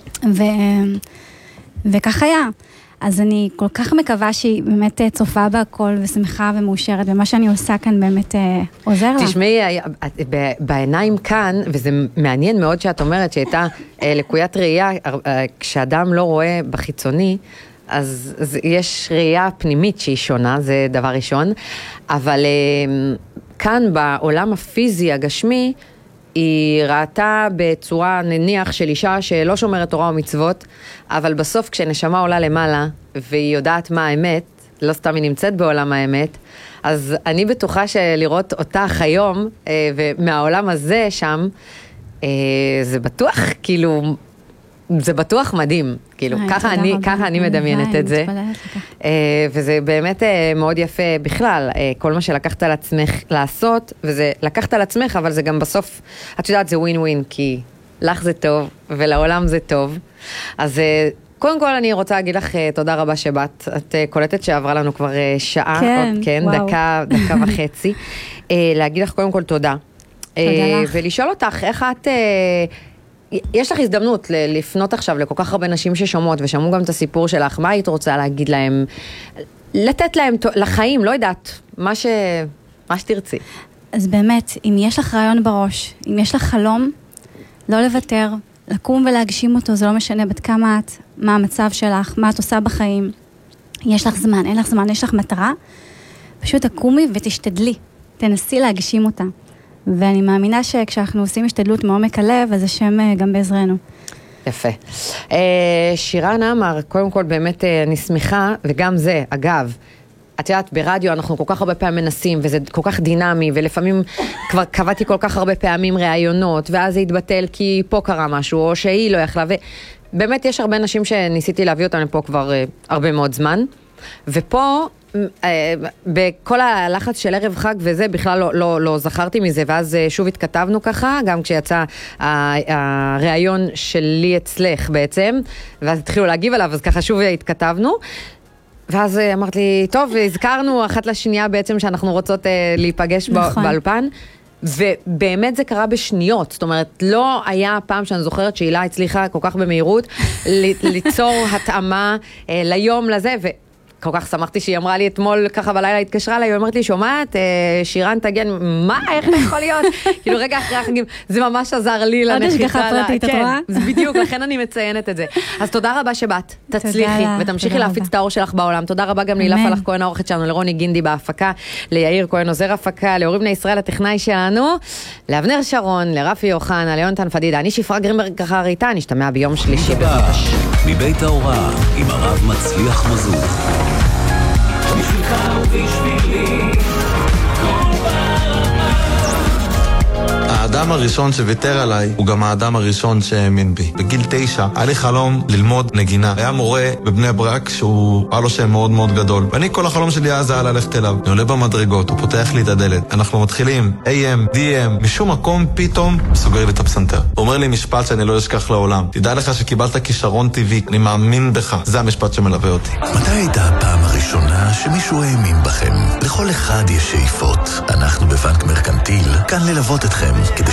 וכך היה. אז אני כל כך מקווה שהיא באמת צופה בהכל ושמחה ומאושרת, ומה שאני עושה כאן באמת עוזר לה. תשמעי, בעיניים כאן, וזה מעניין מאוד שאת אומרת שהייתה לקוית ראייה, כשאדם לא רואה בחיצוני, אז יש ראייה פנימית שהיא שונה, זה דבר ראשון, אבל כאן בעולם הפיזי הגשמי, היא ראתה בצורה נניח של אישה שלא שומרת תורה ומצוות, אבל בסוף כשנשמה עולה למעלה, והיא יודעת מה האמת, לא סתם היא נמצאת בעולם האמת, אז אני בטוחה שלראות אותך היום, ומהעולם הזה שם, זה בטוח, כאילו, זה בטוח מדהים, כאילו, ככה אני מדמיינת את זה, וזה באמת מאוד יפה בכלל, כל מה שלקחת על עצמך לעשות, וזה לקחת על עצמך, אבל זה גם בסוף, את יודעת, זה ווין ווין, כי לך זה טוב, ולעולם זה טוב, אז קודם כל אני רוצה להגיד לך תודה רבה שבאת, את קולטת שעברה לנו כבר שעה, כן, דקה וחצי, להגיד לך קודם כל תודה, ולשאול אותך איך את, יש לך הזדמנות לפנות עכשיו לכל כך הרבה נשים ששומעות, ושמעו גם את הסיפור שלך, מה היית רוצה להגיד להם, לתת להם לחיים, לא יודעת, מה שתרצי. אז באמת, אם יש לך רעיון בראש, אם יש לך חלום, לא לוותר, לקום ולהגשים אותו, זה לא משנה בת כמה את, מה המצב שלך, מה את עושה בחיים, יש לך זמן, אין לך זמן, יש לך מטרה, פשוט תקומי ותשתדלי, תנסי להגשים אותה. ואני מאמינה שכשאנחנו עושים השתדלות מעומק הלב, אז השם גם בעזרנו. יפה. שירן עמר, קודם כל באמת אני שמחה, וגם זה, אגב, את יודעת, ברדיו אנחנו כל כך הרבה פעמים מנסים, וזה כל כך דינמי, ולפעמים כבר קבעתי כל כך הרבה פעמים ראיונות, ואז זה התבטל כי פה קרה משהו, או שהיא לא יכלה, ובאמת יש הרבה נשים שניסיתי להביא אותם לפה כבר הרבה מאוד זמן, ופה, בכל הלחץ של ערב חג וזה, בכלל לא זכרתי מזה, ואז שוב התכתבנו ככה, גם כשיצא הרעיון שלי אצלך בעצם, ואז התחילו להגיב עליו, אז ככה שוב התכתבנו, ואז אמרת לי, טוב, הזכרנו אחת לשנייה בעצם שאנחנו רוצות להיפגש באולפן, ובאמת זה קרה בשניות, זאת אומרת, לא היה פעם שאני זוכרת שהילה הצליחה כל כך במהירות, ליצור התאמה ליום לזה, כל כך שמחתי שהיא אמרה לי אתמול, ככה בלילה התקשרה לה, היא אומרת לי, שומעת, שירן תגן, מה, איך זה יכול להיות? כאילו רגע אחרי החגים, זה ממש עזר לי לנחיתה. עוד השגחה פרטית, את רואה? זה בדיוק, לכן אני מציינת את זה. אז תודה רבה שבאת, תצליחי, ותמשיכי להפיץ את האור שלך בעולם. תודה רבה גם לילה פלח כהן העורכת שלנו, לרוני גינדי בהפקה, ליאיר כהן עוזר הפקה, לאורי בני ישראל הטכנאי שלנו, לאבנר שרון, לרפי יוחנה, ליונתן פדידה. אני שפרה גרינברג ככה ריטה, נשתמע ביום שלישי בחודש. מבית ההוראה עם הרב מצליח מזוז. בשבילך ובשבילי האדם הראשון שוויתר עליי הוא גם האדם הראשון שהאמין בי. בגיל 9 היה לי חלום ללמוד נגינה. היה מורה בבני ברק שהוא היה לו שם מאוד מאוד גדול. ואני כל החלום שלי אז היה ללכת אליו. אני עולה במדרגות, הוא פותח לי את הדלת. אנחנו מתחילים AM, DM, משום מקום פתאום סוגר לי את הפסנתר. הוא אומר לי משפט שאני לא אשכח לעולם. תדע לך שקיבלת כישרון טבעי, אני מאמין בך. זה המשפט שמלווה אותי. מתי הייתה הפעם הראשונה שמישהו האמין בכם? לכל אחד יש שאיפות. אנחנו בבנק מרקנטיל כאן ללוות אתכם כדי